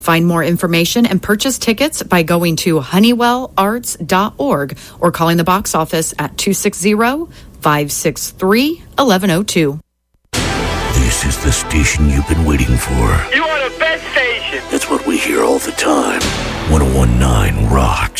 Find more information and purchase tickets by going to honeywellarts.org or calling the box office at 260-563-1102. This is the station you've been waiting for. You are the best station. That's what we hear all the time. 101.9 Rock.